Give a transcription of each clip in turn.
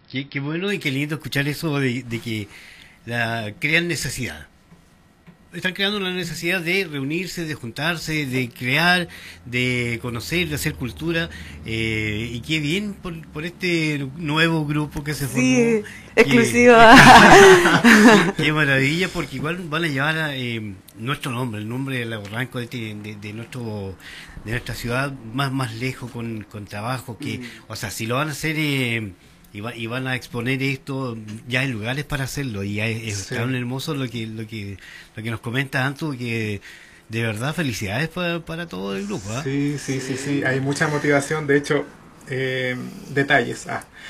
Qué bueno y qué lindo escuchar eso de que crean necesidad. Están creando una necesidad de reunirse, de juntarse, de crear, de conocer, de hacer cultura. Y qué bien por este nuevo grupo que se formó. Sí, exclusiva. Qué maravilla, porque igual van a llevar nuestro nombre, el nombre de Lago Ranco, de nuestra ciudad, más lejos con trabajo. O sea, si lo van a hacer. Y van a exponer esto, ya hay lugares para hacerlo, y es Sí. tan hermoso lo que nos comenta Anto, que de verdad felicidades para todo el grupo. ¿Ah? Sí, sí, sí, sí, hay mucha motivación. De hecho, detalles.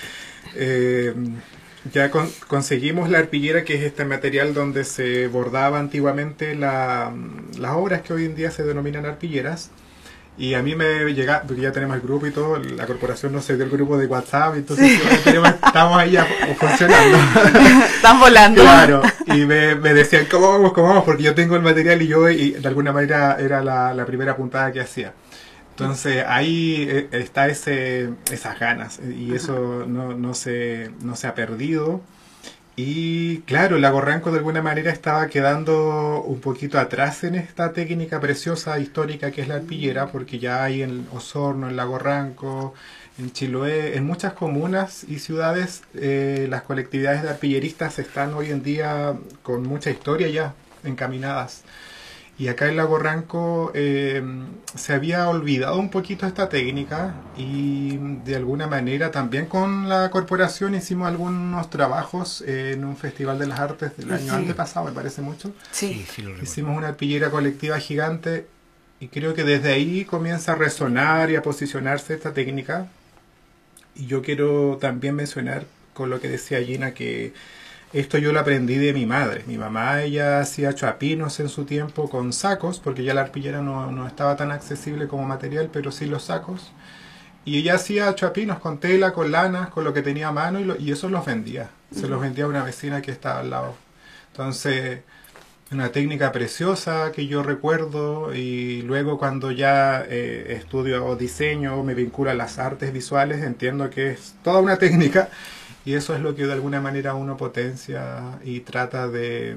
Eh, ya conseguimos la arpillera, que es este material donde se bordaba antiguamente las obras que hoy en día se denominan arpilleras. Y a mí me llega, porque ya tenemos el grupo y todo, la corporación nos cedió el grupo de WhatsApp, entonces estamos ahí ya funcionando. Están volando. Claro, y me decían, ¿cómo vamos? ¿Cómo vamos? Porque yo tengo el material y de alguna manera era la primera puntada que hacía. Entonces ahí está esas ganas, y eso no se ha perdido. Y claro, el Lago Ranco de alguna manera estaba quedando un poquito atrás en esta técnica preciosa histórica que es la arpillera, porque ya hay en Osorno, en Lago Ranco, en Chiloé, en muchas comunas y ciudades, las colectividades de arpilleristas están hoy en día con mucha historia ya encaminadas. Y acá en Lago Ranco se había olvidado un poquito esta técnica, y de alguna manera también con la corporación hicimos algunos trabajos en un festival de las artes del año antepasado, me parece mucho. Sí. Sí, lo recuerdo. Hicimos una arpillera colectiva gigante, y creo que desde ahí comienza a resonar y a posicionarse esta técnica. Y yo quiero también mencionar, con lo que decía Gina, que esto yo lo aprendí de mi madre. Mi mamá, ella hacía chuapinos en su tiempo con sacos, porque ya la arpillera no estaba tan accesible como material, pero sí los sacos. Y ella hacía chuapinos con tela, con lanas, con lo que tenía a mano, y eso los vendía. Se los vendía a una vecina que estaba al lado. Entonces, una técnica preciosa que yo recuerdo, y luego cuando ya estudio diseño, me vinculo a las artes visuales, entiendo que es toda una técnica. Y eso es lo que de alguna manera uno potencia y trata de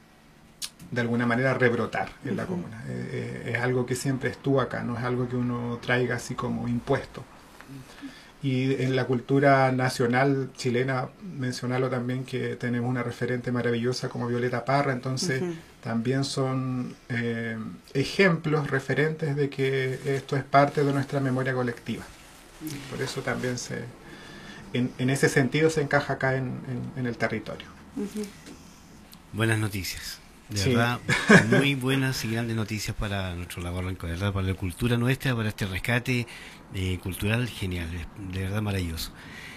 alguna manera rebrotar en la comuna. Es algo que siempre estuvo acá, no es algo que uno traiga así como impuesto. Y en la cultura nacional chilena, mencionarlo también, que tenemos una referente maravillosa como Violeta Parra, entonces también son ejemplos, referentes de que esto es parte de nuestra memoria colectiva. Por eso también en ese sentido se encaja acá en el territorio. Buenas noticias. De Sí. verdad, muy buenas y grandes noticias para nuestro Lago Ranco, de verdad, para la cultura nuestra, para este rescate cultural genial, de verdad maravilloso.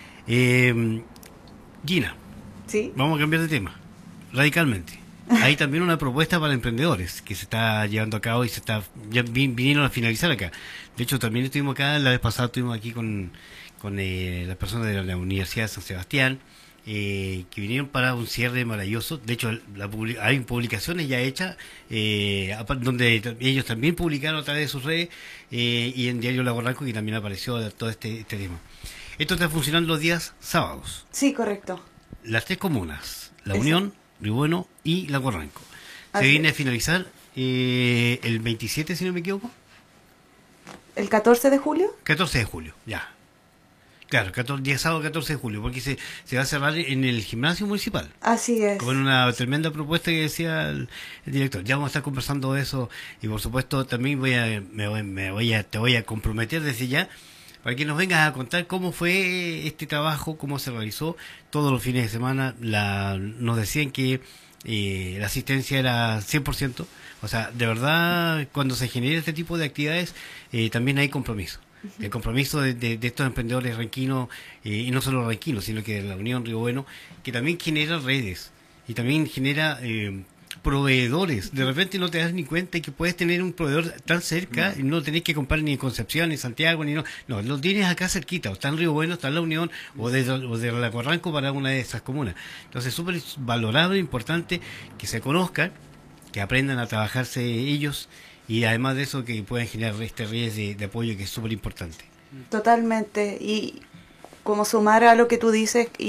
Gina, Sí. vamos a cambiar de tema, radicalmente. Hay también una propuesta para emprendedores que se está llevando a cabo y ya vinieron a finalizar acá. De hecho, también estuvimos acá, la vez pasada estuvimos aquí con las personas de la Universidad de San Sebastián, que vinieron para un cierre maravilloso. De hecho, hay publicaciones ya hechas, donde ellos también publicaron a través de sus redes, y en Diario Lago Ranco, que también apareció todo este tema. Esto está funcionando los días sábados. Sí, correcto. Las tres comunas, La Exacto. Unión, Río Bueno y Lago Ranco. Se Así viene a es. finalizar el 27, si no me equivoco. ¿El 14 de julio? 14 de julio, ya. Claro, día sábado 14 de julio, porque se va a cerrar en el gimnasio municipal. Así es. Con una tremenda propuesta que decía el director. Ya vamos a estar conversando de eso, y por supuesto también te voy a comprometer desde ya para que nos vengas a contar cómo fue este trabajo, cómo se realizó todos los fines de semana. Nos decían que la asistencia era 100%, o sea, de verdad, cuando se genera este tipo de actividades, también hay compromiso. El compromiso de estos emprendedores ranquinos, y no solo ranquinos, sino que de la Unión Río Bueno, que también genera redes y también genera proveedores. De repente no te das ni cuenta que puedes tener un proveedor tan cerca, y no tenés que comprar ni en Concepción, ni en Santiago, ni no, lo tienes acá cerquita, o está en Río Bueno, está en La Unión, o de Lago Ranco para una de esas comunas. Entonces, súper valorado e importante que se conozcan, que aprendan a trabajarse ellos, y además de eso que puedan generar este redes de apoyo, que es súper importante. Totalmente. Y como sumar a lo que tú dices,